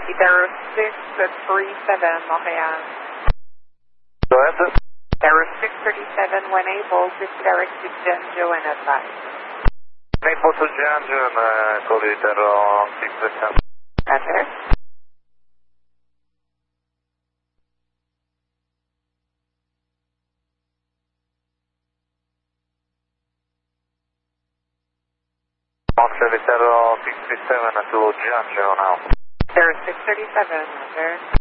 Terra 637, Montreal. Go ahead. Terra 637, when able, direct to Genjo and advise. Maple to Janju and call you Terra 637. Roger. Terra 637 to Janju now. Terra 637, Roger.